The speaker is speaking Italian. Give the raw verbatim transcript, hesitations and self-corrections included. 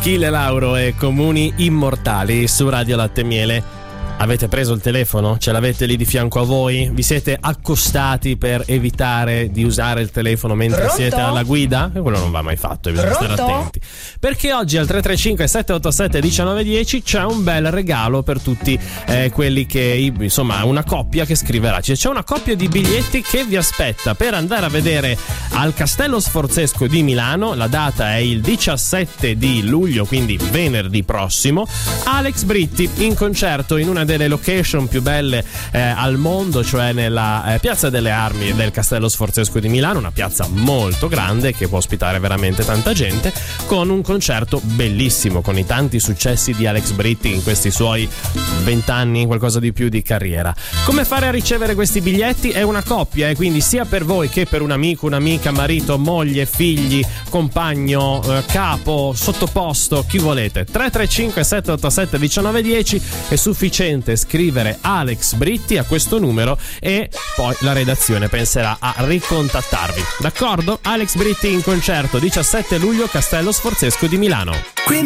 Achille Lauro e Comuni Immortali su Radio Latte e Miele. Avete preso il telefono? Ce l'avete lì di fianco a voi? Vi siete accostati per evitare di usare il telefono mentre Pronto? siete alla guida? E quello non va mai fatto, bisogna Pronto? stare attenti. Perché oggi al tre tre cinque sette otto sette uno nove uno zero c'è un bel regalo per tutti eh, quelli che, insomma, una coppia che scriverà. C'è una coppia di biglietti che vi aspetta per andare a vedere al Castello Sforzesco di Milano. La data è il diciassette di luglio, quindi venerdì prossimo. Alex Britti in concerto in una delle location più belle eh, al mondo, cioè nella eh, Piazza delle Armi del Castello Sforzesco di Milano, una piazza molto grande che può ospitare veramente tanta gente, con un concerto bellissimo, con i tanti successi di Alex Britti in questi suoi vent'anni, qualcosa di più di carriera. Come fare a ricevere questi biglietti? È una coppia, e eh, quindi sia per voi che per un amico, un'amica, marito, moglie, figli, compagno, eh, capo, sottoposto, chi volete. tre tre cinque sette otto sette uno nove uno zero è sufficiente scrivere Alex Britti a questo numero e poi la redazione penserà a ricontattarvi. D'accordo? Alex Britti in concerto diciassette luglio, Castello Sforzesco di Milano.